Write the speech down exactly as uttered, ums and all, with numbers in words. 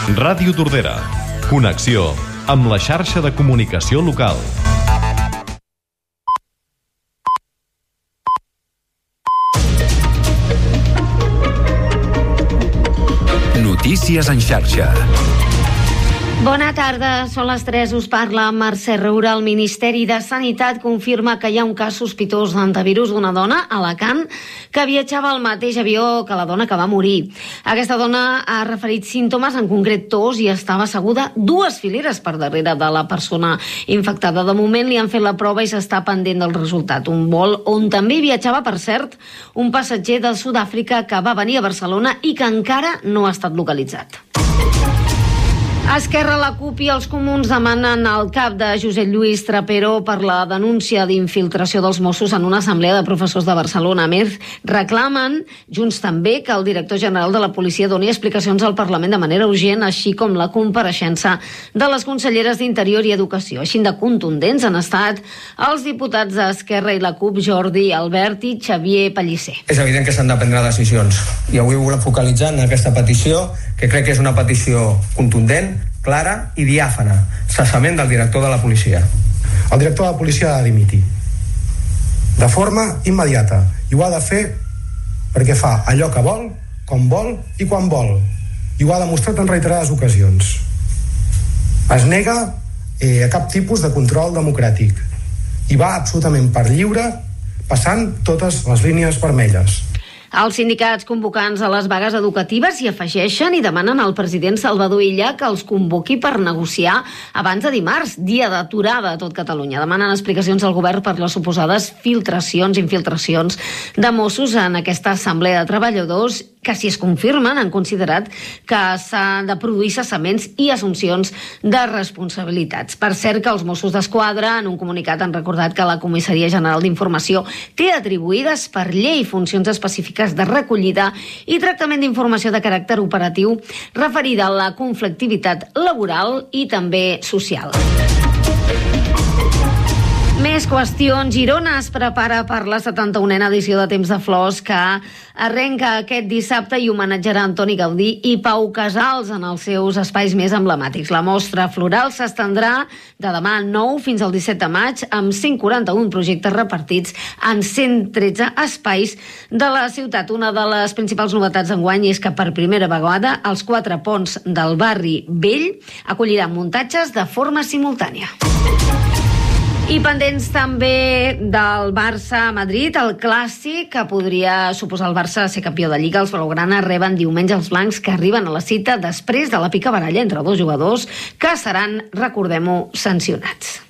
Ràdio Tordera. Connexió amb la xarxa de comunicació local. Notícies en xarxa. Bona tarda, són les tres, us parla Mercè Roura. El Ministeri de Sanitat confirma que hi ha un cas sospitós d'antivirus d'una dona a Alacant que viatjava al mateix avió que la dona que va morir. Aquesta dona ha referit símptomes, en concret tos, i estava asseguda dues fileres per darrere de la persona infectada. De moment li han fet la prova i s'està pendent del resultat. Un vol on també viatjava, per cert, un passatger del Sud-àfrica que va venir a Barcelona i que encara no ha estat localitzat. Esquerra, la CUP i els Comuns demanen el cap de Josep Lluís Trapero per la denúncia d'infiltració dels Mossos en una assemblea de professors de Barcelona. A més, reclamen, Junts també, que el director general de la policia doni explicacions al Parlament de manera urgent, així com la compareixença de les conselleres d'Interior i Educació. Així de contundents han estat els diputats d'Esquerra i la CUP, Jordi Albert i Xavier Pellicer. És evident que s'han de prendre decisions i avui volem focalitzar en aquesta petició, que crec que és una petició contundent, clara i diàfana: cessament del director de la policia. El director de la policia ha de dimitir de forma immediata, i ho ha de fer perquè fa allò que vol, com vol i quan vol, i ho ha demostrat en reiterades ocasions. Es nega eh, a cap tipus de control democràtic i va absolutament per lliure, passant totes les línies vermelles. Els sindicats convocants a les vagues educatives hi afegeixen i demanen al president Salvador Illa que els convoqui per negociar abans de dimarts, dia d'aturada a tot Catalunya. Demanen explicacions al govern per les suposades filtracions, infiltracions de Mossos en aquesta assemblea de treballadors que, si es confirmen, han considerat que s'han de produir cessaments i assumpcions de responsabilitats. Per cert, que els Mossos d'Esquadra, en un comunicat, han recordat que la Comissaria General d'Informació té atribuïdes per llei funcions específiques de recollida i tractament d'informació de caràcter operatiu referida a la conflictivitat laboral i també social. Més qüestions. Girona es prepara per la setanta-unena edició de Temps de Flors, que arrenca aquest dissabte i homenatjarà Antoni Gaudí i Pau Casals en els seus espais més emblemàtics. La mostra floral s'estendrà de demà nou fins al disset de maig amb cent quaranta-un projectes repartits en cent tretze espais de la ciutat. Una de les principals novetats d'enguany és que per primera vegada els quatre ponts del barri vell acolliran muntatges de forma simultània. I pendents també del Barça a Madrid, el clàssic que podria suposar el Barça ser campió de Lliga. Els blaugrana reben diumenge els blancs, que arriben a la cita després de la picabaralla entre dos jugadors que seran, recordem-ho, sancionats.